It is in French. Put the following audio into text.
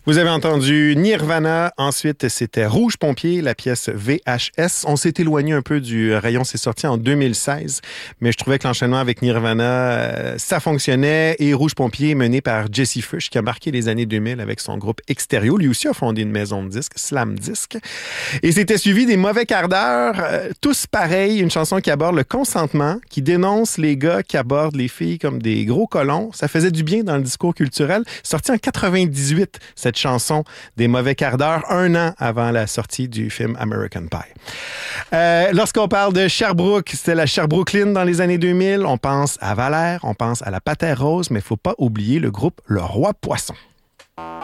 Vous avez entendu Nirvana. Ensuite, c'était Rouge Pompier, la pièce VHS. On s'est éloigné un peu du rayon. C'est sorti en 2016. Mais je trouvais que l'enchaînement avec Nirvana, ça fonctionnait. Et Rouge Pompier, mené par Jesse Fush, qui a marqué les années 2000 avec son groupe Extérieur. Lui aussi a fondé une maison de disques, Slam Disc. Et c'était suivi des Mauvais quarts d'heure. Tous pareils, une chanson qui aborde le consentement, qui dénonce les gars qui abordent les filles comme des gros colons. Ça faisait du bien dans le discours culturel. Sorti en 98, cette chanson des Mauvais quarts d'heure, 1 an avant la sortie du film American Pie. Lorsqu'on parle de Sherbrooke, c'était la Sherbrooklyn dans les années 2000. On pense à Valère, on pense à la Patère Rose, mais il ne faut pas oublier le groupe Le Roi Poisson.